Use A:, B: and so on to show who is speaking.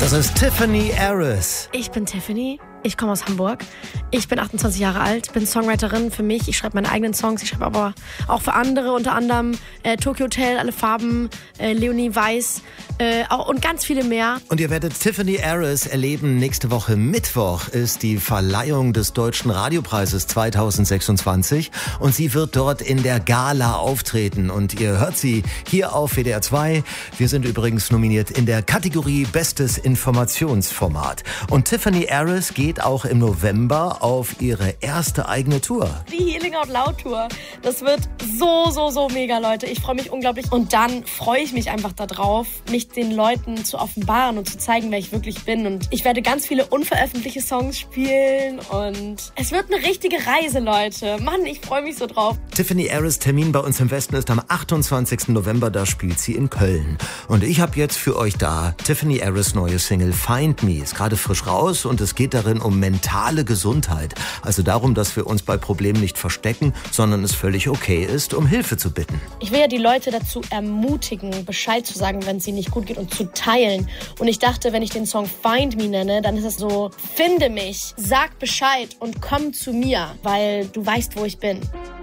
A: Das ist Tiffany Aris.
B: Ich bin Tiffany. Ich komme aus Hamburg. Ich bin 28 Jahre alt, bin Songwriterin für mich. Ich schreibe meine eigenen Songs. Ich schreibe aber auch für andere, unter anderem Tokyo Hotel, Alle Farben, Leonie Weiß und ganz viele mehr.
A: Und ihr werdet Tiffany Aris erleben. Nächste Woche Mittwoch ist die Verleihung des Deutschen Radiopreises 2026. Und sie wird dort in der Gala auftreten. Und ihr hört sie hier auf WDR 2. Wir sind übrigens nominiert in der Kategorie Bestes Informationsformat. Und Tiffany Aris geht auch im November auf ihre erste eigene Tour.
B: Die Healing Out Loud Tour. Das wird so mega, Leute. Ich freue mich unglaublich. Und dann freue ich mich einfach darauf, mich den Leuten zu offenbaren und zu zeigen, wer ich wirklich bin. Und ich werde ganz viele unveröffentlichte Songs spielen. Und es wird eine richtige Reise, Leute. Mann, ich freue mich so drauf.
A: Tiffany Aris Termin bei uns im Westen ist am 28. November. Da spielt sie in Köln. Und ich habe jetzt für euch da Tiffany Aris neue Single Find Me. Ist gerade frisch raus und es geht darin um mentale Gesundheit. Also darum, dass wir uns bei Problemen nicht verstecken, sondern es völlig okay ist, um Hilfe zu bitten.
B: Ich will ja die Leute dazu ermutigen, Bescheid zu sagen, wenn es ihnen nicht gut geht und zu teilen. Und ich dachte, wenn ich den Song Find Me nenne, dann ist es so, finde mich, sag Bescheid und komm zu mir, weil du weißt, wo ich bin.